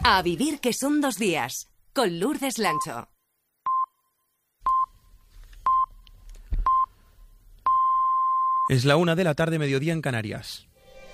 A vivir que son 2 días, con Lourdes Lancho. Es la 1 de la tarde, mediodía en Canarias.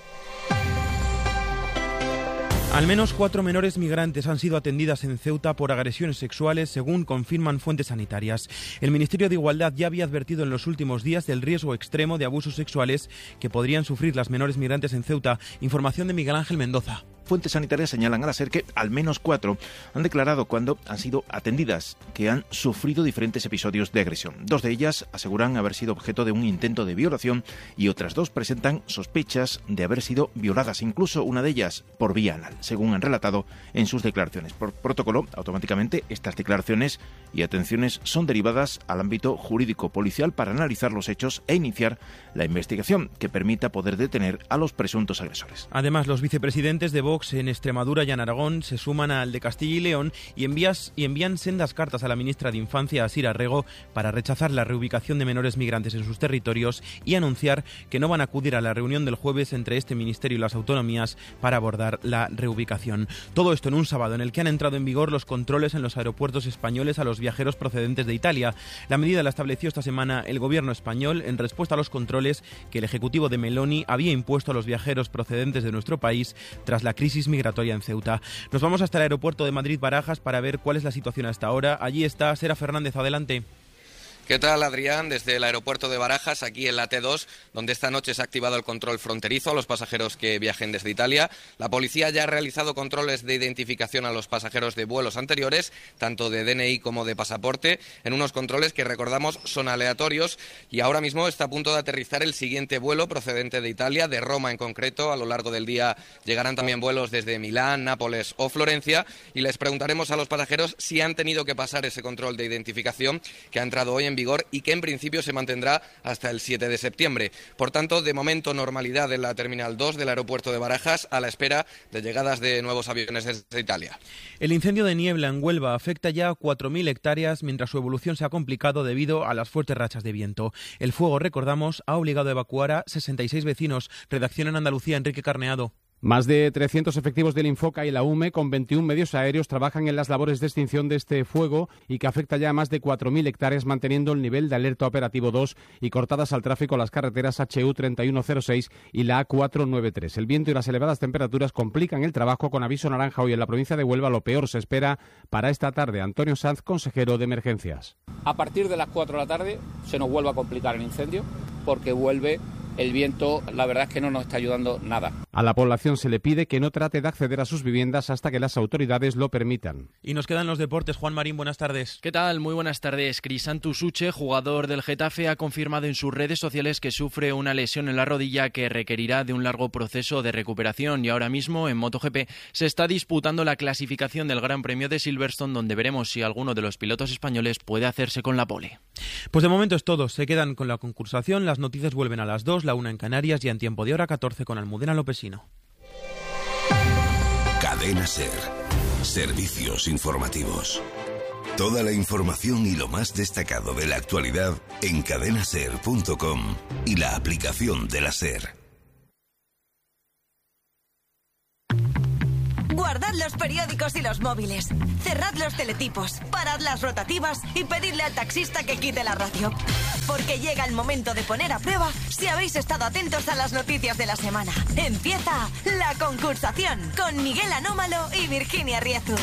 Al menos 4 menores migrantes han sido atendidas en Ceuta por agresiones sexuales, según confirman fuentes sanitarias. El Ministerio de Igualdad ya había advertido en los últimos días del riesgo extremo de abusos sexuales que podrían sufrir las menores migrantes en Ceuta. Información de Miguel Ángel Mendoza. Fuentes sanitarias señalan a la SER que al menos 4 han declarado cuando han sido atendidas que han sufrido diferentes episodios de agresión. 2 de ellas aseguran haber sido objeto de un intento de violación y otras 2 presentan sospechas de haber sido violadas, incluso una de ellas por vía anal, según han relatado en sus declaraciones. Por protocolo, automáticamente estas declaraciones y atenciones son derivadas al ámbito jurídico policial para analizar los hechos e iniciar la investigación que permita poder detener a los presuntos agresores. Además, los vicepresidentes de Vox en Extremadura y en Aragón se suman al de Castilla y León y envían sendas cartas a la ministra de Infancia, Asira Rego, para rechazar la reubicación de menores migrantes en sus territorios y anunciar que no van a acudir a la reunión del jueves entre este ministerio y las autonomías para abordar la reubicación. Todo esto en un sábado en el que han entrado en vigor los controles en los aeropuertos españoles a los viajeros procedentes de Italia. La medida la estableció esta semana el gobierno español en respuesta a los controles que el ejecutivo de Meloni había impuesto a los viajeros procedentes de nuestro país tras la crisis migratoria en Ceuta. Nos vamos hasta el aeropuerto de Madrid-Barajas para ver cuál es la situación hasta ahora. Allí está Sera Fernández, adelante. ¿Qué tal, Adrián? Desde el aeropuerto de Barajas, aquí en la T2, donde esta noche se ha activado el control fronterizo a los pasajeros que viajen desde Italia. La policía ya ha realizado controles de identificación a los pasajeros de vuelos anteriores, tanto de DNI como de pasaporte, en unos controles que, recordamos, son aleatorios, y ahora mismo está a punto de aterrizar el siguiente vuelo procedente de Italia, de Roma en concreto. A lo largo del día llegarán también vuelos desde Milán, Nápoles o Florencia, y les preguntaremos a los pasajeros si han tenido que pasar ese control de identificación que ha entrado hoy en vigor y que en principio se mantendrá hasta el 7 de septiembre. Por tanto, de momento, normalidad en la Terminal 2 del aeropuerto de Barajas, a la espera de llegadas de nuevos aviones desde Italia. El incendio de niebla en Huelva afecta ya a 4.000 hectáreas, mientras su evolución se ha complicado debido a las fuertes rachas de viento. El fuego, recordamos, ha obligado a evacuar a 66 vecinos. Redacción en Andalucía, Enrique Carneado. Más de 300 efectivos del Infoca y la UME, con 21 medios aéreos, trabajan en las labores de extinción de este fuego y que afecta ya a más de 4.000 hectáreas, manteniendo el nivel de alerta operativo 2 y cortadas al tráfico las carreteras HU 3106 y la A493. El viento y las elevadas temperaturas complican el trabajo, con aviso naranja hoy en la provincia de Huelva. Lo peor se espera para esta tarde. Antonio Sanz, consejero de Emergencias. A partir de las 4 de la tarde se nos vuelve a complicar el incendio porque vuelve el viento. La verdad es que no nos está ayudando nada. A la población se le pide que no trate de acceder a sus viviendas hasta que las autoridades lo permitan. Y nos quedan los deportes. Juan Marín, buenas tardes. ¿Qué tal? Muy buenas tardes. Crisantu Suche, jugador del Getafe, ha confirmado en sus redes sociales que sufre una lesión en la rodilla que requerirá de un largo proceso de recuperación, y ahora mismo en MotoGP se está disputando la clasificación del Gran Premio de Silverstone, donde veremos si alguno de los pilotos españoles puede hacerse con la pole. Pues de momento es todo. Se quedan con la concursación. Las noticias vuelven a las 2, la 1 en Canarias, y en tiempo de hora 14 con Almudena Lopesino. Cadena SER. Servicios informativos. Toda la información y lo más destacado de la actualidad en cadenaser.com y la aplicación de la SER. Guardad los periódicos y los móviles. Cerrad los teletipos, parad las rotativas y pedidle al taxista que quite la radio. Porque llega el momento de poner a prueba si habéis estado atentos a las noticias de la semana. Empieza la concursación con Miguel Anómalo y Virginia Riezu.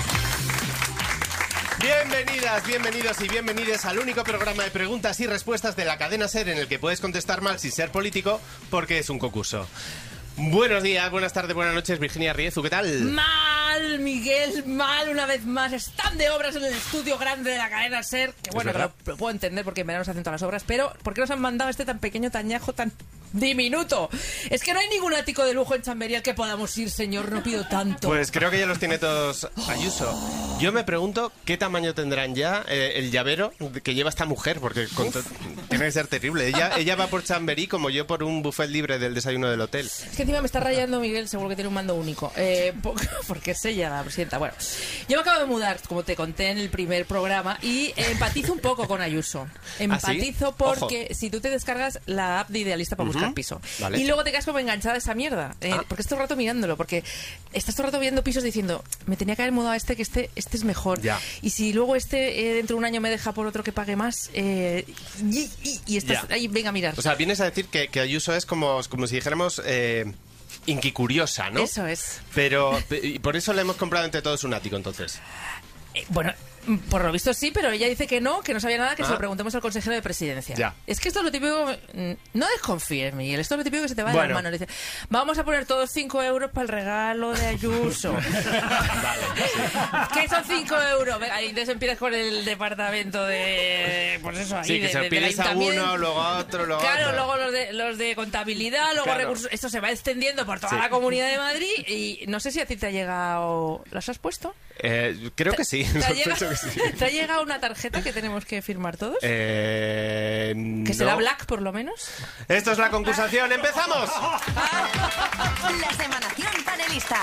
Bienvenidas, bienvenidos y bienvenidas al único programa de preguntas y respuestas de la cadena SER en el que puedes contestar mal sin ser político, porque es un concurso. Buenos días, buenas tardes, buenas noches, Virginia Riezu, ¿qué tal? Mal, Miguel, mal, una vez más. Están de obras en el estudio grande de la cadena SER. Que bueno, que lo puedo entender porque en verano se hacen todas las obras, pero ¿por qué nos han mandado este tan pequeño, tan ñajo, tan diminuto? Es que no hay ningún ático de lujo en Chamberí al que podamos ir, señor, no pido tanto. Pues creo que ya los tiene todos Ayuso. Yo me pregunto qué tamaño tendrán ya el llavero que lleva esta mujer, porque Tiene que ser terrible. Ella va por Chamberí como yo por un buffet libre del desayuno del hotel. Es que encima me está rayando Miguel, seguro que tiene un mando único. Porque es ella la presidenta. Bueno, yo me acabo de mudar, como te conté en el primer programa, y empatizo un poco con Ayuso. Empatizo porque si tú te descargas la app de Idealista para buscar piso, vale, y luego te quedas como enganchada a esa mierda, porque estás todo el rato mirándolo, porque estás todo el rato viendo pisos diciendo, me tenía que haber mudado a que este es mejor. Ya. Y si luego dentro de un año me deja por otro que pague más, y estás ahí, venga a mirar. O sea, vienes a decir que Ayuso es como si dijéramos inquicuriosa, ¿no? Eso es. Pero, y por eso le hemos comprado entre todos un ático, entonces. Bueno, por lo visto sí, pero ella dice que no sabía nada, que se lo preguntemos al consejero de presidencia. Ya. Es que esto es lo típico... No desconfíes, Miguel, esto es lo típico que se te va de las manos. Dice, vamos a poner todos 5 euros para el regalo de Ayuso. Vale, sí. ¿Qué son 5 euros? Venga, y entonces empiezas con el departamento de... Pues eso, ahí, sí, que se lo pides a uno, luego a otro, luego claro, a otro. luego los de contabilidad, luego recursos... Esto se va extendiendo por toda la Comunidad de Madrid y no sé si a ti te ha llegado... ¿Las has puesto? Creo que sí. ¿Te ha llegado una tarjeta que tenemos que firmar todos? No. ¿Que será Black, por lo menos? Esto es la concursación. ¡Empezamos! La semanación panelista.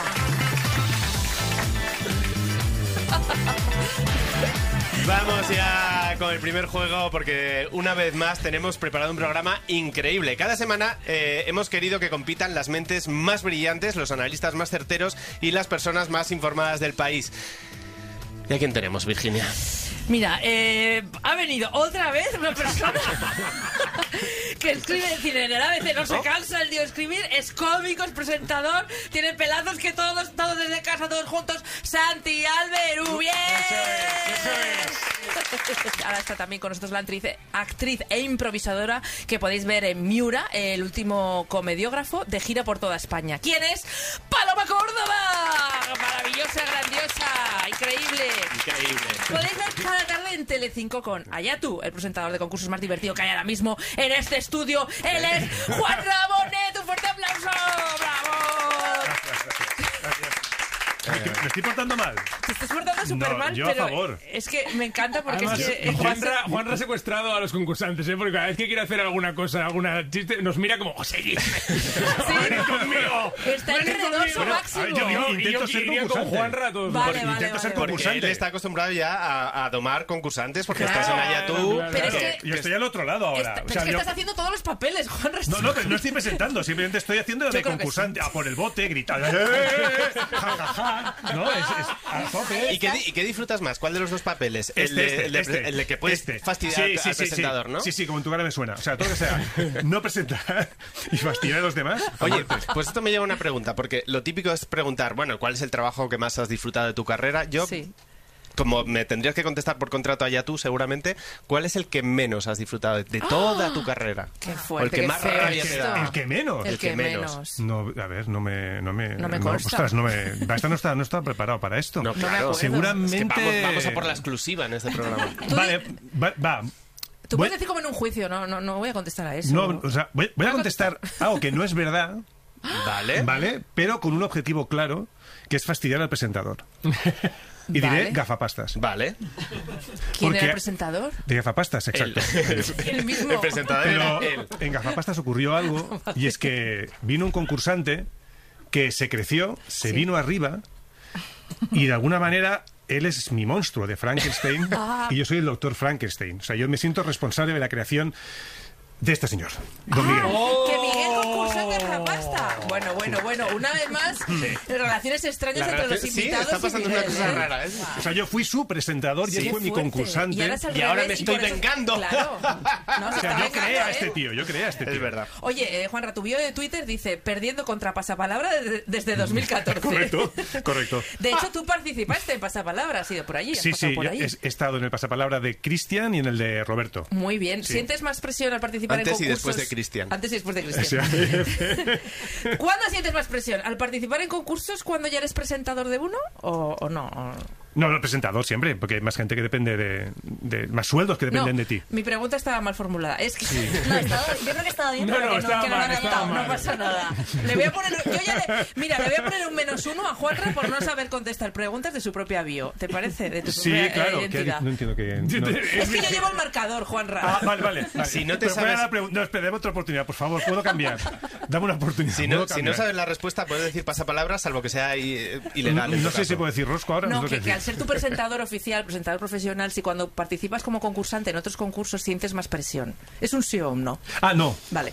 Vamos ya con el primer juego porque una vez más tenemos preparado un programa increíble. Cada semana hemos querido que compitan las mentes más brillantes, los analistas más certeros y las personas más informadas del país. ¿Y a quién tenemos, Virginia? Mira, ha venido otra vez una persona que escribe cine en el ABC, no se cansa el tío de escribir, es cómico, es presentador, tiene pelazos que todos desde casa, todos juntos. Santi Alberú, ¡bien! Ahora está también con nosotros la actriz e improvisadora que podéis ver en Miura, el último comediógrafo de gira por toda España. ¿Quién es? ¡Paloma Córdoba! Maravillosa, grandiosa, increíble. Podéis ver cada tarde en Telecinco con Ayatu, el presentador de concursos más divertido que hay ahora mismo en este estudio. Él es Juan Rabonet. ¡Un fuerte aplauso! ¡Bravo! Gracias. ¿Me estoy portando mal? Te estás portando súper mal, yo pero a favor. Es que me encanta porque además, es que... Juanra ha secuestrado a los concursantes, ¿eh? Porque cada vez que quiere hacer alguna cosa, alguna chiste, nos mira como, seguidme. ¡Ven conmigo! Está enredoso máximo. Yo intento ser concursante. Con Juanra todos. Intento ser concursante. Él está acostumbrado ya a domar concursantes porque estás en Ayatu. Pero es que... Yo estoy al otro lado ahora. Pero es que estás haciendo todos los papeles, Juanra. No estoy presentando, simplemente estoy haciendo de concursante. A por el bote, gritando. ¡Ja, ja, ja! No, es a tope. ¿Y qué disfrutas más? ¿Cuál de los dos papeles? El de que puedes fastidiar al presentador, ¿no? Sí, como en tu cara me suena. O sea, todo que sea no presentar y fastidiar a los demás. Oye, pues esto me lleva a una pregunta, porque lo típico es preguntar, bueno, ¿cuál es el trabajo que más has disfrutado de tu carrera? Yo... Sí. Como me tendrías que contestar por contrato allá tú, seguramente, ¿cuál es el que menos has disfrutado de toda tu carrera? ¡Qué fuerte! O el que más rabia te da. ¿El que menos? El que menos. No, a ver, no me consta. Ostras, no está preparado para esto. No, claro. Seguramente... Es que vamos a por la exclusiva en este programa. Vale, va. Tú puedes decir como en un juicio, no voy a contestar a eso. No, o sea, voy a contestar algo que no es verdad. Vale. Pero con un objetivo claro, que es fastidiar al presentador. Y diré gafapastas. Vale. ¿Quién era el presentador? De gafapastas, exacto. El mismo. El presentador Pero era él. En gafapastas ocurrió algo, y es que vino un concursante que se creció, se vino arriba, y de alguna manera él es mi monstruo de Frankenstein, y yo soy el doctor Frankenstein. O sea, yo me siento responsable de la creación de este señor, don Miguel. ¡Que Miguel concursante de gafapasta! Bueno, una vez más, relaciones extrañas entre los invitados. Sí, está pasando una cosa rara, ¿eh? O sea, yo fui su presentador y él fue mi concursante. Y ahora me estoy vengando. Claro. O sea, yo creé a este tío. Es verdad. Oye, Juanra, tu bio de Twitter dice, perdiendo contra Pasapalabra desde 2014. Correcto. De hecho, tú participaste en Pasapalabra, has ido por allí. Sí, por ahí. He estado en el Pasapalabra de Cristian y en el de Roberto. Muy bien. Sí. ¿Sientes más presión al participar antes en concursos? Y después de Cristian. Antes y después de Cristian. ¿Cuándo sientes más presión? ¿Al participar en concursos cuando ya eres presentador de uno o no? No, el presentador siempre, porque hay más gente que depende de más sueldos que dependen de ti. Mi pregunta estaba mal formulada. Es que... No, yo creo que estaba bien. No, pero estaba que no mal, lo he estaba adaptado. mal. No pasa nada. Le voy a poner, le voy a poner un -1 a Juanra por no saber contestar preguntas de su propia bio. ¿Te parece? De tu Sí, propia claro. identidad. No entiendo que... no. Es que yo llevo el marcador, Juanra. Vale. Si no te Pero sabes- no, espera, dame otra oportunidad, por favor. ¿Puedo cambiar? Dame una oportunidad. Si ¿puedo no cambiar? sabes la respuesta, puedes decir pasapalabras, salvo que sea ilegal. No en tu sé si caso. puedo decir rosco ahora. No, sé que qué al decir. ser tu presentador oficial, presentador profesional, si cuando participas como concursante en otros concursos sientes más presión. ¿Es un sí o un no? Ah, no. Vale.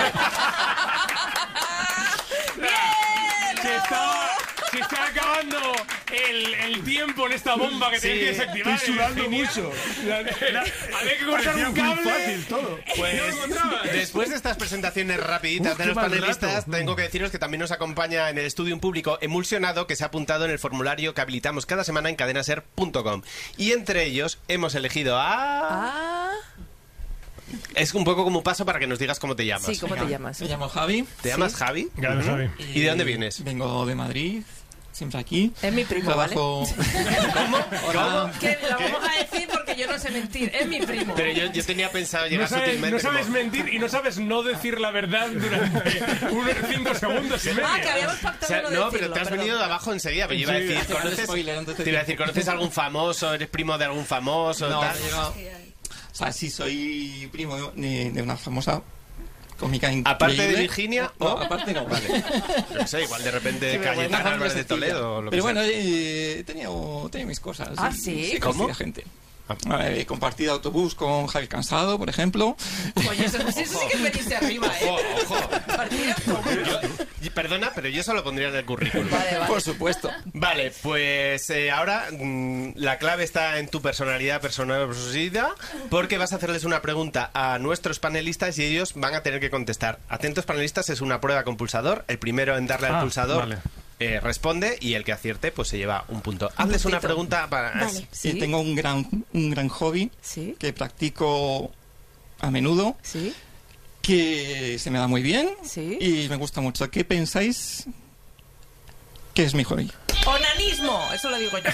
Se está acabando el tiempo en esta bomba que tienes que desactivar. Estoy sudando mucho. Había que cortar Parecía un muy cable. fácil todo. Pues después de estas presentaciones rapiditas Uf, de qué los mal panelistas, rato. tengo que deciros que también nos acompaña en el estudio un público emulsionado que se ha apuntado en el formulario que habilitamos cada semana en cadenaser.com. Y entre ellos hemos elegido a... Es un poco como un paso para que nos digas cómo te llamas. Sí, ¿cómo te llamas? Me llamo Javi. ¿Te llamas Javi? Gracias, Javi. ¿Y de dónde vienes? Vengo de Madrid, siempre aquí. Es mi primo, Trabajo... ¿Cómo? Que lo vamos a decir porque yo no sé mentir. Es mi primo. Pero yo tenía pensado llegar No sutilmente sabes como- mentir y no sabes no decir la verdad durante unos 5 segundos y medio. Ah, que habíamos O pactado sea, no no, decirlo, pero te has perdón. venido de abajo enseguida. Pero yo iba a Sí. decir, Hacer el ¿conoces, spoiler antes de te iba a decir, ¿conoces a algún famoso? ¿Eres primo de algún famoso? No, tal? he llegado... O sea, sí, soy primo de una famosa cómica increíble. Aparte de Virginia, No, ¿o? aparte no, vale. No sé, igual de repente Sí, pero bueno, Cayetana una Álvarez de familia Toledo o lo que Pero bueno, sea. he tenido mis cosas. ¿Ah, sí? Sí, ¿Cómo? conocida gente. He compartido autobús con Javi Cansado, por ejemplo. Oye, eso sí que es venirse arriba, ¿eh? Ojo. Partido común. Perdona, pero yo eso lo pondría en el currículum. Vale. Por supuesto. Vale, pues ahora la clave está en tu personalidad, porque vas a hacerles una pregunta a nuestros panelistas y ellos van a tener que contestar. Atentos, panelistas, es una prueba con pulsador. El primero en darle al pulsador vale. responde y el que acierte pues se lleva un punto. Hazles una pregunta para... Vale. Sí, tengo un gran hobby Sí. que practico a menudo, Sí. que se me da muy bien Sí. y me gusta mucho. ¿Qué pensáis que es mi hobby? ¡Onanismo! Eso lo digo yo.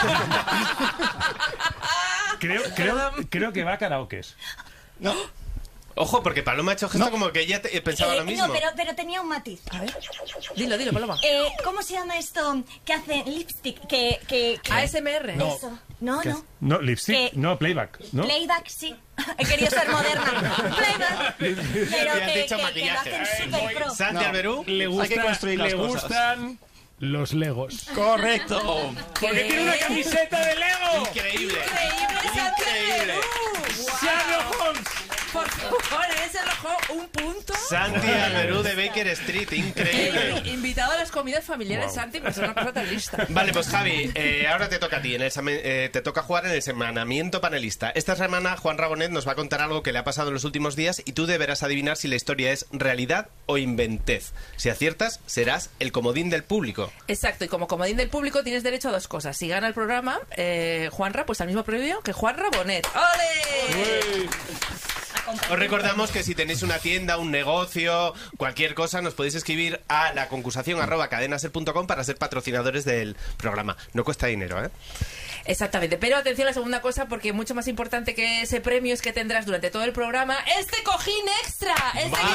Creo que va a karaokes. No. Ojo, porque Paloma ha hecho gesto como que ella pensaba lo mismo. No, pero tenía un matiz. A ver. Dilo, Paloma. ¿Cómo se llama esto que hace lipstick? Que... ASMR. Eso. No. No, lipstick, Eh, no, playback, ¿no? Playback, sí. He querido ser moderna. Playback. Pero Y has que dicho lo maquillaje. hacen súper pro. Santi Alberú. Hay que construir las cosas. gustan los legos. Correcto. Porque tiene una camiseta de Lego. Increíble. Increíble, Santi Increíble. Alberú. Sherlock Holmes. Por favor, ese arrojó un punto. Santi Alberú de Baker Street, increíble. Invitado a las comidas familiares, Santi, pues es una cosa tan lista. Vale, pues Javi, ahora te toca a ti, te toca jugar en el semanamiento panelista. Esta semana Juan Rabonet nos va a contar algo que le ha pasado en los últimos días y tú deberás adivinar si la historia es realidad o inventez. Si aciertas, serás el comodín del público. Exacto, y como comodín del público tienes derecho a dos cosas. Si gana el programa, Juanra, pues al mismo premio que Juan Rabonet. ¡Ole! Os recordamos que si tenéis una tienda, un negocio, cualquier cosa, nos podéis escribir a la concursación @cadenaser.com para ser patrocinadores del programa. No cuesta dinero, ¿eh? Exactamente, pero atención a la segunda cosa, porque mucho más importante que ese premio es que tendrás durante todo el programa este cojín extra. Este que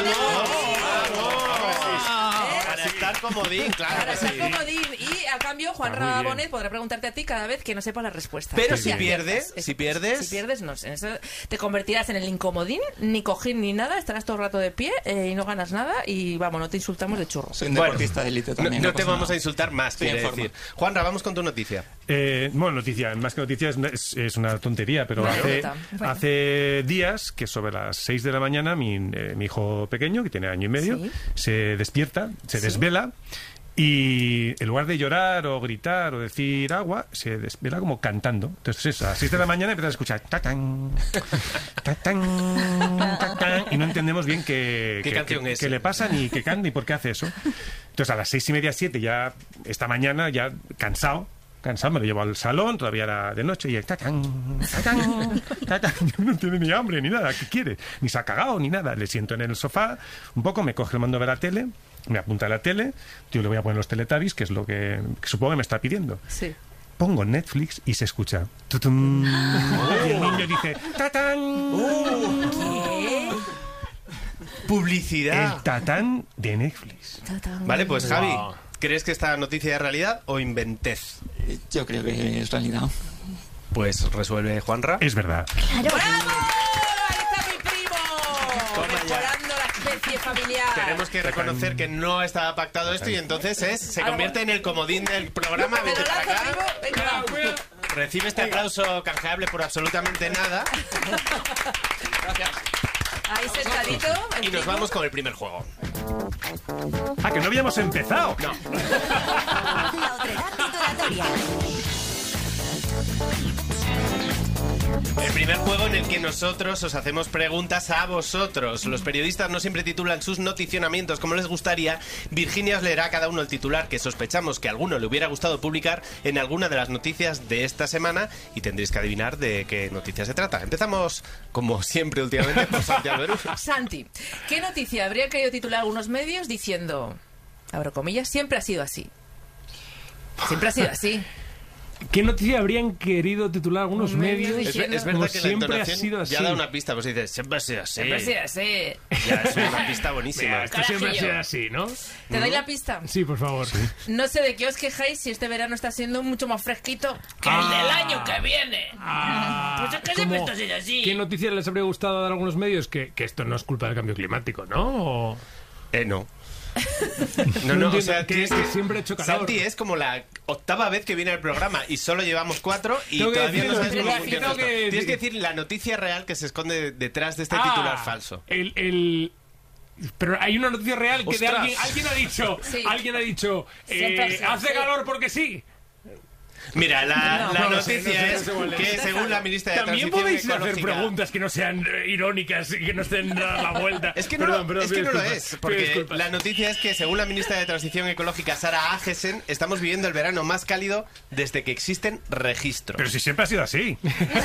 Para estar comodín, claro. Para que ser sí. comodín. Y a cambio, Juan Está muy bien. Rabonet podrá preguntarte a ti cada vez que no sepa la respuesta. Pero Sí, si aciertas. pierdes, Eso. si pierdes... Si pierdes, no. En eso te convertirás en el incomodín, ni cojín ni nada, estarás todo el rato de pie y no ganas nada y vamos, no te insultamos de churro. Soy un deportista de élite también. No te pasa vamos nada. a insultar más, Estoy quiere en forma. decir. Juanra, vamos con tu noticia. Bueno, noticia, más que noticia es una tontería, pero Bueno, hace, hace días que sobre las 6 de la mañana mi hijo pequeño, que tiene año y medio, Sí. se despierta, se Sí. desvela y en lugar de llorar o gritar o decir agua, se desvela como cantando. Entonces eso, a las 6 de la mañana empieza a escuchar tatán, tatán, tatán, y no entendemos bien ¿Qué canción es? qué le pasa ni qué canta ni por qué hace eso. Entonces a las 6:30, 7 ya, esta mañana ya cansado, me lo llevo al salón, todavía era de noche, y el tatán, tatán, tatán, no tiene ni hambre ni nada, ¿qué quiere? Ni se ha cagado ni nada. Le siento en el sofá, un poco, me coge el mando de la tele, me apunta a la tele, yo le voy a poner los Teletubbies, que es lo que supongo que me está pidiendo. Sí. pongo Netflix y se escucha tutum, y el niño dice ¡tatán! ¿Qué? Publicidad. El tatán de Netflix. Vale, pues Javi, ¿crees que esta noticia es realidad o inventez? Yo creo que es realidad. Pues resuelve Juanra. Es verdad. ¡Bravo! ¡Ahí está mi primo! Mejorando la especie familiar. Tenemos que reconocer que no estaba pactado esto y entonces se convierte en el comodín del programa. Vete para acá. Venga. Recibe este aplauso canjeable por absolutamente nada. Gracias. Ahí sentadito. Y nos vamos con el primer juego. ¡Ah, que no habíamos empezado! No. La otredad titulatoria. El primer juego en el que nosotros os hacemos preguntas a vosotros. Los periodistas no siempre titulan sus noticionamientos como les gustaría. Virginia os leerá a cada uno el titular que sospechamos que a alguno le hubiera gustado publicar en alguna de las noticias de esta semana y tendréis que adivinar de qué noticia se trata. Empezamos, como siempre últimamente, por Santi Alberú. Santi, ¿qué noticia habría querido titular algunos medios diciendo, abro comillas, siempre ha sido así? Siempre ha sido así. ¿Qué noticia habrían querido titular algunos medios? Es verdad como que la siempre ha entonación sido así. ya da una pista, pues dices, siempre ha sido así. Siempre ha sido así. Ya es una pista buenísima. Mira, esto siempre ha sido así, ¿no? ¿Te doy la pista? Sí, por favor. Sí. No sé de qué os quejáis si este verano está siendo mucho más fresquito que el del año que viene. Pues es que siempre ¿Cómo? está siendo así. ¿Qué noticia les habría gustado dar a algunos medios? Que esto no es culpa del cambio climático, ¿no? ¿O? No. No, o sea, que siempre he hecho calor. Santi es como la octava vez que viene al programa y solo llevamos 4 y Tengo que todavía no decirlo, sabes cómo tengo funciona esto. que- Tienes que decir la noticia real que se esconde detrás de este titular falso. Pero hay una noticia real que de ¡Ostras! alguien ha dicho, Sí. alguien ha dicho, Siempre, hace sí. calor porque sí. Mira, la No noticia sé cuál es que según la ministra de También Transición podéis hacer Ecológica... preguntas que no sean irónicas y que no estén a la vuelta. Es que no, es que no lo es, porque disculpas. la noticia es que según la ministra de Transición Ecológica, Sara Agesen, estamos viviendo el verano más cálido desde que existen registros. Pero si siempre ha sido así.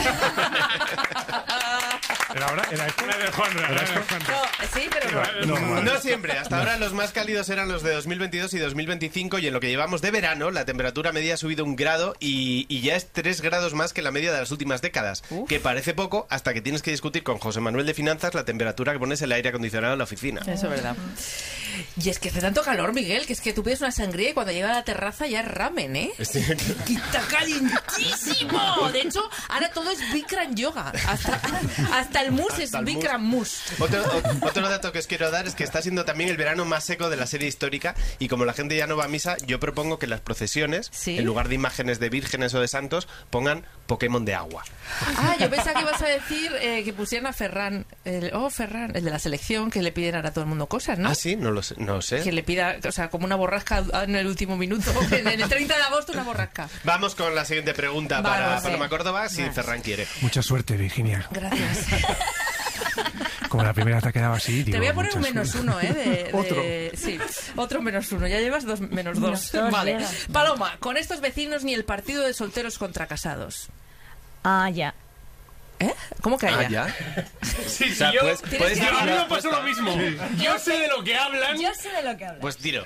Era de Juanra. Sí, pero no. No siempre, hasta ahora los más cálidos eran los de 2022 y 2025 y en lo que llevamos de verano la temperatura media ha subido 1 grado y ya es 3 grados más que la media de las últimas décadas, que parece poco hasta que tienes que discutir con José Manuel de Finanzas la temperatura que pones el aire acondicionado en la oficina. Eso es verdad. Y es que hace tanto calor, Miguel, que es que tú pides una sangría y cuando llega a la terraza ya es ramen, ¿eh? Que está calientísimo. De hecho, ahora todo es Bikram yoga. Hasta el mousse es el Bikram mousse. Otro dato que os quiero dar es que está siendo también el verano más seco de la serie histórica y como la gente ya no va a misa, yo propongo que las procesiones, en lugar de imágenes de vírgenes o de santos, pongan Pokémon de agua. Ah, yo pensaba que ibas a decir que pusieran a Ferran, Ferran, el de la selección, que le piden ahora a todo el mundo cosas, ¿no? Ah, sí, no sé. Que le pida, o sea, como una borrasca en el último minuto, en el 30 de agosto una borrasca. Vamos con la siguiente pregunta Vale, para sí. Paloma Córdoba, si Vale. Ferran quiere. Mucha suerte, Virginia. Gracias. Como la primera te ha quedado así, digo, Te voy a poner un mucha -1, ¿eh? Otro. Sí, otro -1. Ya llevas -2. Vale. Paloma, con estos vecinos ni el partido de solteros contra casados. Ah, ya. ¿Eh? ¿Cómo que haya? ¿Ya? Sí, O sea, yo, puedes a decir mí la me pasó lo mismo. Yo sé de lo que hablan. Yo sé de lo que hablas. Pues tiro.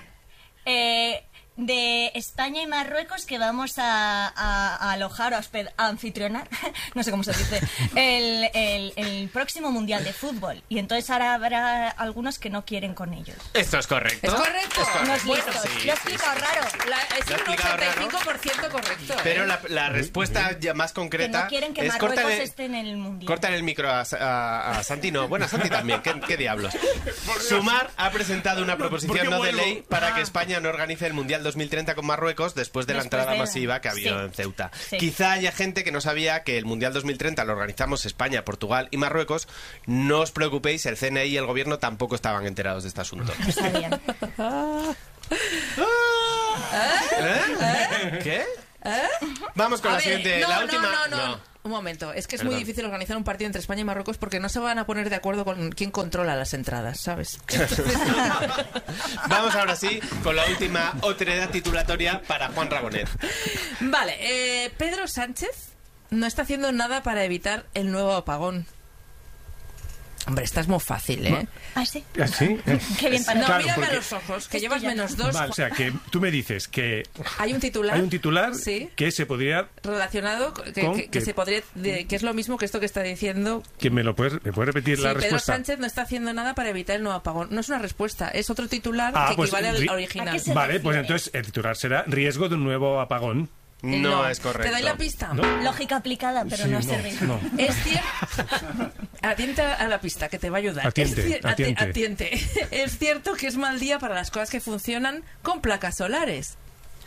De España y Marruecos que vamos a alojar o a anfitrionar, no sé cómo se dice, el próximo Mundial de Fútbol. Y entonces ahora habrá algunos que no quieren con ellos. Esto es correcto. ¿Es correcto? Unos Bueno, listos. sí, Lo he explicado raro. Es Lo un he explicado raro. 85% correcto. Pero la respuesta ya más Que concreta no quieren que es Marruecos esté en el Mundial. Córtale el micro a Santi, no. Bueno, a Santi también, ¿qué diablos? Sumar ha presentado una proposición no de ley para que España no organice el Mundial 2030 con Marruecos después de la entrada masiva que ha habido en Ceuta. Sí. Quizá haya gente que no sabía que el Mundial 2030 lo organizamos España, Portugal y Marruecos. No os preocupéis, el CNI y el gobierno tampoco estaban enterados de este asunto. No sabían. ¿Qué? Vamos con A la ver, siguiente, no, la no, última. no. Un momento, es que es muy Perdón. difícil organizar un partido entre España y Marruecos porque no se van a poner de acuerdo con quién controla las entradas, ¿sabes? Entonces, Vamos ahora sí con la última otredad titulatoria para Juan Rabonet. vale, Pedro Sánchez no está haciendo nada para evitar el nuevo apagón. Hombre, esta es muy fácil, ¿eh? ¿Ah, sí? ¿Ah, sí? Qué bien para No, Claro, mírame porque- a los ojos, que llevas -2. Vale, o sea, que tú me dices que Hay un titular. hay un titular Sí. que se podría... Relacionado, ¿Con que qué? se podría, que es lo mismo que esto que está diciendo. que me puedes repetir Sí, la Pedro respuesta? Sánchez no está haciendo nada para evitar el nuevo apagón. No es una respuesta, es otro titular que pues, equivale al original. Vale, pues entonces el titular será riesgo de un nuevo apagón. No es correcto. ¿Te doy la pista? Lógica aplicada, pero Sí, no ha no, servido. no. Es cierto. Atiente a la pista que te va a ayudar. Atiente, atiente. Atiente. Es cierto que es mal día para las cosas que funcionan con placas solares.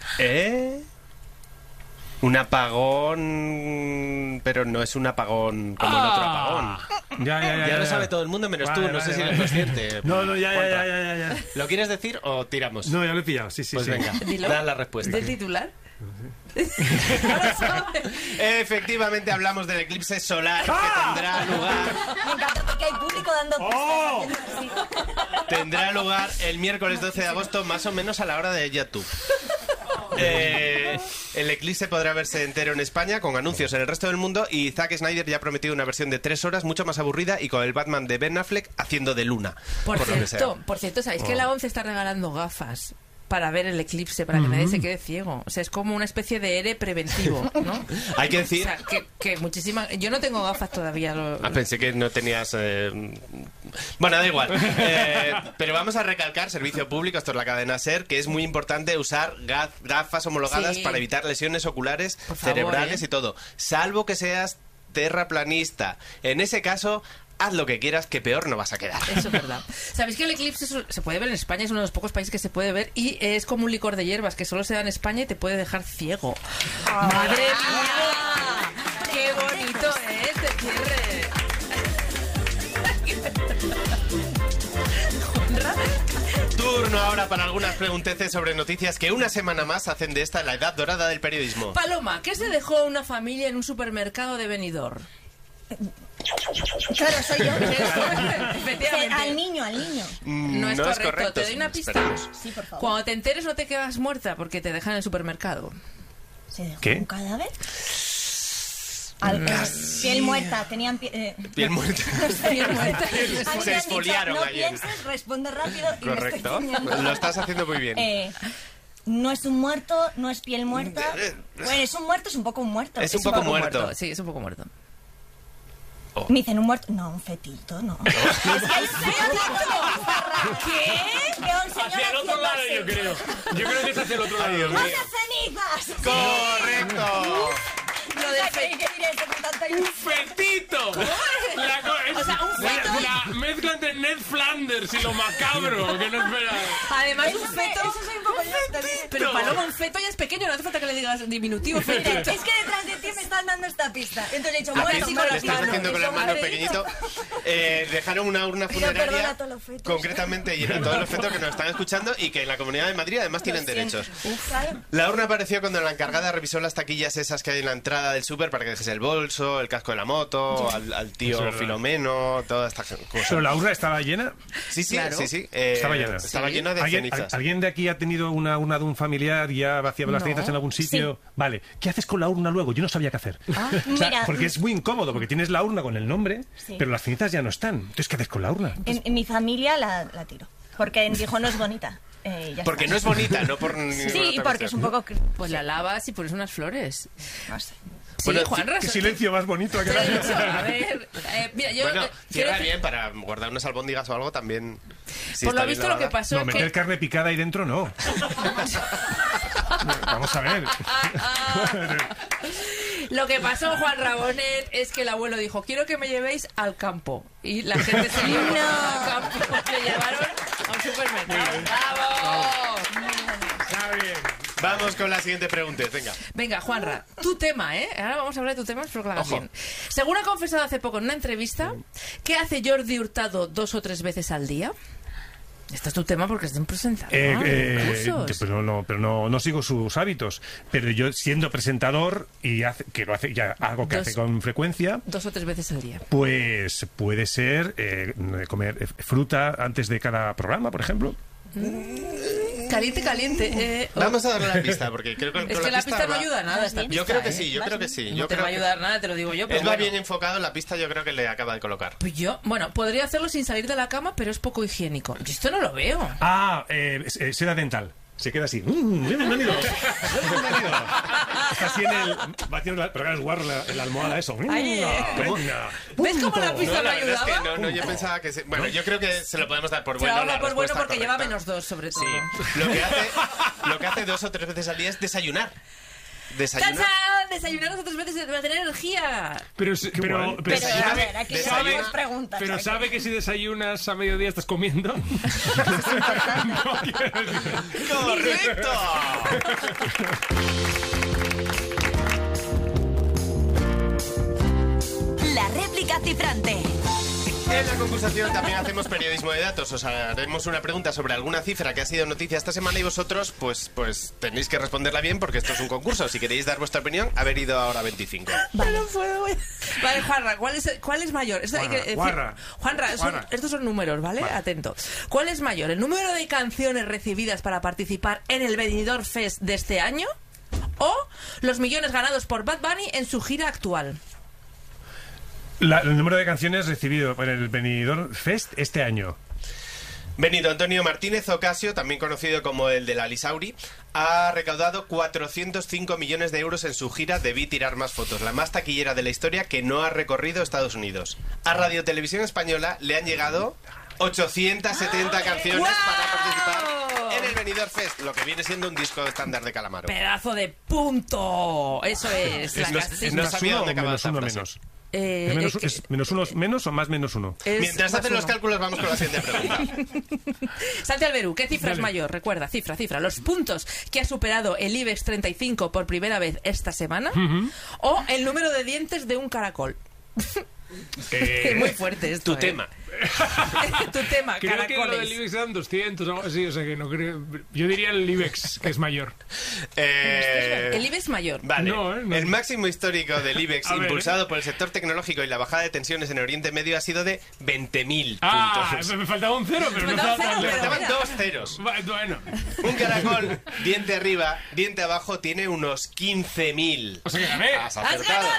Un apagón, pero no es un apagón como el otro apagón. Ya lo sabe todo el mundo menos tú, Vale, no sé vale, si vale. eres consciente. No, ya. Juanra. ¿Lo quieres decir o tiramos? No, ya lo he pillado, sí. Pues venga, Dilo. da la respuesta. ¿Del titular? Efectivamente hablamos del eclipse solar que tendrá lugar. Me encanta porque hay público dando pistas. Tendrá lugar el miércoles 12 de agosto, más o menos a la hora de YouTube. El eclipse podrá verse entero en España, con anuncios en el resto del mundo, y Zack Snyder ya ha prometido una versión de 3 horas, mucho más aburrida, y con el Batman de Ben Affleck haciendo de Luna. Por lo que sea. cierto, ¿sabéis que la ONCE está regalando gafas para ver el eclipse, para que nadie se quede ciego? O sea, es como una especie de ERE preventivo, ¿no? Hay que decir... O sea, que muchísimas... Yo no tengo gafas todavía. Pensé que no tenías... Bueno, da igual. Pero vamos a recalcar, servicio público, esto es la cadena SER, que es muy importante usar gafas homologadas Sí. para evitar lesiones oculares, Por favor, cerebrales y todo. Salvo que seas terraplanista. En ese caso... Haz lo que quieras, que peor no vas a quedar. Eso es verdad. ¿Sabéis que el eclipse se puede ver en España? Es uno de los pocos países que se puede ver y es como un licor de hierbas que solo se da en España y te puede dejar ciego. ¡Madre mía! ¡Qué bonito es este cierre! Turno ahora para algunas pregunteces sobre noticias que una semana más hacen de esta la edad dorada del periodismo. Paloma, ¿qué se dejó una familia en un supermercado de Benidorm? Claro, soy yo. Efectivamente. Al niño. No es correcto. Te doy una pista. Esperemos. Sí, por favor. Cuando te enteres no te quedas muerta porque te dejan en el supermercado. ¿Se dejó ¿Qué? un cadáver? Piel muerta, tenían Piel muerta. Piel muerta. A mí me Se han dicho, exfoliaron no ayer. pienses, responde rápido y Correcto. me estoy ciñendo. Lo estás haciendo muy bien. No es un muerto, no es piel muerta. Bueno, es un muerto, es un poco un muerto. Es un poco muerto. Sí, es un poco muerto. Me dicen un muerto. No, un fetito, no. ¿Qué? Hacia el otro lado, yo creo. Yo creo que es hacia el otro lado. ¡Más de cenizas! ¡Correcto! Lo del ¡Un fetito! O sea, un feto. La mezcla entre Ned Flanders y lo macabro, que no espera. Además, Eso un soy feto. un poco yo también. Pero Paloma, un feto ya es pequeño, no hace falta que le digas diminutivo. Mira, Fetito. es que detrás de ti me están dando esta pista. Entonces he dicho, Aquí bueno, sí, le con la estás mano, haciendo con la eso, mano madre. pequeñito. Dejaron una urna Pido perdón funeraria a todos los fetos. concretamente y a todos los fetos que nos están escuchando y que en la Comunidad de Madrid además tienen derechos. Claro. La urna apareció cuando la encargada revisó las taquillas esas que hay en la entrada del súper para que dejes el bolso, el casco de la moto, al tío Eso es verdad. Filomeno, toda esta cosa. ¿Pero la urna estaba llena? Sí, sí, Claro. sí. Estaba llena. Estaba llena de cenizas. ¿Alguien de aquí ha tenido una urna de un familiar y ha vaciado las No. cenizas en algún sitio? Vale. ¿Qué haces con la urna luego? Yo no sabía qué hacer. O sea, Mira, porque es muy incómodo, porque tienes la urna con el nombre, Sí. pero las cenizas ya no están. Entonces, ¿qué haces con la urna? en mi familia la tiro. Porque dijo, no es bonita. Ya Porque está. no es bonita, no por ninguna Sí, otra porque es un cuestión. poco... Pues la lavas y pones unas flores. No sé. Sí, Bueno, Juanra. Qué silencio más bonito ha Te he quedado. dicho, a ver, mira, yo Bueno, quiero cierra decir- bien para guardar unas albóndigas o algo también. si por lo está bien visto lo que lavada. pasó No, es meter que carne picada ahí dentro no. Vamos a ver. lo que pasó, Juan Rabonet, es que el abuelo dijo, quiero que me llevéis al campo. Y la gente se llevó al campo, le llevaron a un supermercado. ¡Bravo! Está bien. Vamos con la siguiente pregunta, venga. Venga, Juanra, tu tema, ¿eh? Ahora vamos a hablar de tu tema, espero que lo hagas Ojo. bien. Según ha confesado hace poco en una entrevista, ¿qué hace Jordi Hurtado 2 o 3 veces al día? Este es tu tema porque es de un presentador. Pero no sigo sus hábitos. Pero yo, siendo presentador y que lo hace ya algo que Dos. hace con frecuencia, 2 o 3 veces al día. pues puede ser comer fruta antes de cada programa, por ejemplo. Caliente. Vamos a darle la pista, porque creo que Es que la pista no ayuda a nada. Esta Yo creo que sí, yo creo que sí. No te va a ayudar nada, te lo digo yo. Pero Es más bien enfocado en la pista, yo creo que le acaba de colocar. Pues bueno, podría hacerlo sin salir de la cama, pero es poco higiénico. Yo esto no lo veo. Seda dental. Se queda así. Bienvenido. Está así en el... Va haciendo pero claro, es guarro en la almohada eso. ¿Ves cómo la pista no ayudaba? Es que no, yo pensaba que... Bueno, yo creo que se lo podemos dar por bueno. Se lo da por bueno porque correcta. lleva -2, sobre todo. Sí. Lo que hace 2 o 3 veces al día es desayunar. ¡Tachán! Desayunar 2 o 3 veces para tener energía. Pero sabe que si desayunas a mediodía estás comiendo. ¡Correcto! La réplica cifrante. En la concursación también hacemos periodismo de datos. Os haremos una pregunta sobre alguna cifra que ha sido noticia esta semana y vosotros pues tenéis que responderla bien porque esto es un concurso. Si queréis dar vuestra opinión, haber ido ahora 25. Vale, no puedo. Vale, Juanra, ¿cuál es mayor? Juanra, estos son números, ¿vale? Atento. ¿Cuál es mayor? ¿El número de canciones recibidas para participar en el Benidorm Fest de este año? ¿O los millones ganados por Bad Bunny en su gira actual? El número de canciones recibido en el Benidorm Fest este año. Benito Antonio Martínez Ocasio, también conocido como el de la Lisauri, ha recaudado 405 millones de euros en su gira Debí tirar más fotos, la más taquillera de la historia que no ha recorrido Estados Unidos. A Radio Televisión Española le han llegado 870 canciones para participar en el Benidorm Fest, lo que viene siendo un disco estándar de Calamaro. ¡Pedazo de punto! Eso es. No sabía dónde acababa esta frase. Menos. ¿Es menos uno menos o más -1? Mientras hacen los cálculos vamos con la siguiente pregunta. Santi Alberú, ¿qué cifra es mayor? Recuerda, cifra. Los puntos que ha superado el IBEX 35 por primera vez esta semana o el número de dientes de un caracol. Muy fuerte esto. Tu tema. Tu tema, creo caracoles. que lo del IBEX eran 200 o algo así, o sea que no creo. Yo diría el IBEX, que es mayor. El IBEX mayor. Vale. No. El máximo histórico del IBEX, impulsado por el sector tecnológico y la bajada de tensiones en Oriente Medio, ha sido de 20.000 puntos. Me faltaba un cero, pero no estaba tan Me lejos. faltaban 2 ceros. Bueno. Un caracol, diente arriba, diente abajo, tiene unos 15.000. O sea que gané. Has acertado.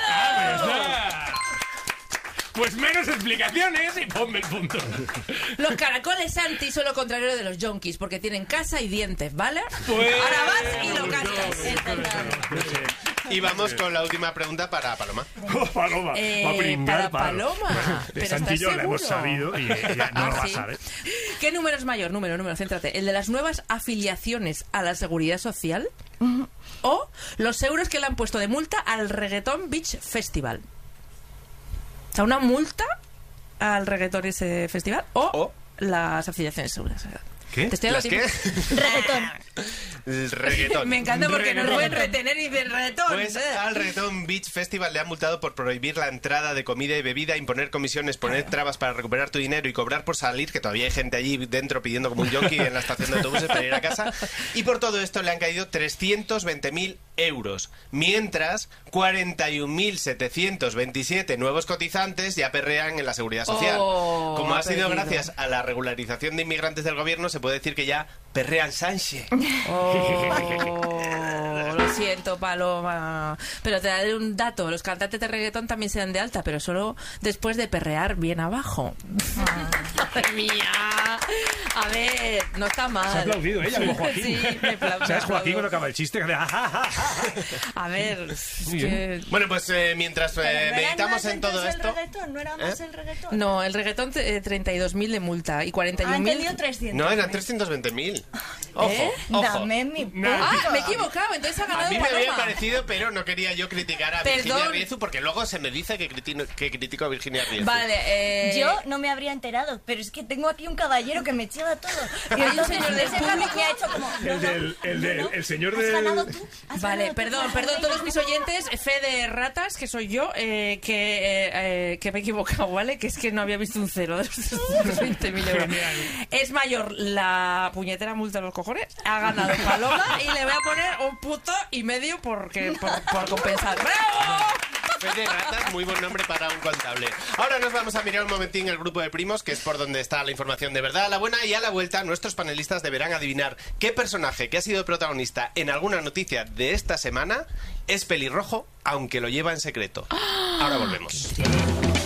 Pues menos explicaciones y ponme el punto. Los caracoles, Santi, son lo contrario de los yonkis, porque tienen casa y dientes, ¿vale? Pues... Ahora vas y lo cascas. Y vamos con la última pregunta para Paloma. Paloma. Va a pringar, para Paloma. De Santi y yo la hemos sabido y ella no lo va a saber. ¿Qué número es mayor? Número, céntrate. ¿El de las nuevas afiliaciones a la Seguridad Social? ¿O los euros que le han puesto de multa al Reggaeton Beach Festival? O sea, una multa al reggaetón ese festival o las afiliaciones seguras. ¿Qué? Te estoy ¿Las qué? Reggaetón. El reggaetón. Me encanta porque no pueden retener y dicen reggaetón. Pues al Reggaeton Beach Festival le han multado por prohibir la entrada de comida y bebida, imponer comisiones, poner trabas para recuperar tu dinero y cobrar por salir, que todavía hay gente allí dentro pidiendo como un yonki en la estación de autobuses para ir a casa. Y por todo esto le han caído 320.000 euros. Mientras, 41.727 nuevos cotizantes ya perrean en la Seguridad Social. Como ha sido gracias a la regularización de inmigrantes del gobierno, se puede decir que ya perrean Sánchez. Lo siento, Paloma. Pero te daré un dato. Los cantantes de reggaetón también se dan de alta, pero solo después de perrear bien abajo. Madre mía. A ver, no está mal. Se ha aplaudido ella como Joaquín. Sí, me aplaudo. ¿Sabes Joaquín cuando acaba el chiste? A ver, Bueno, pues mientras meditamos en todo esto... ¿No era más el reggaetón? No, el reggaetón 32.000 de multa y 41.000... Han tenido 300. No, eran 320.000. Ojo. Dame mi punto. Me he equivocado, entonces ha ganado A mí me Paloma. había parecido, pero no quería yo criticar a Virginia Riezu, porque luego se me dice que critico a Virginia Riezu. Vale, yo no me habría enterado, pero es que tengo aquí un caballero que me lleva todo. Y hay un señor del público que ha hecho como... El señor ¿Has ganado tú? Vale, perdón, todos mis oyentes, fe de ratas, que soy yo, que me he equivocado, ¿vale? Que es que no había visto un cero de los 20.000 euros. Es mayor la puñetera multa de los cojones, ha ganado Paloma y le voy a poner un puto y medio por compensar. ¡Bravo! Fe de ratas, muy buen nombre para un contable. Ahora nos vamos a mirar un momentín el grupo de primos, que es por donde está la información de verdad, la buena, y a la vuelta nuestros panelistas deberán adivinar qué personaje que ha sido protagonista en alguna noticia de esta semana es pelirrojo, aunque lo lleva en secreto. Ahora volvemos.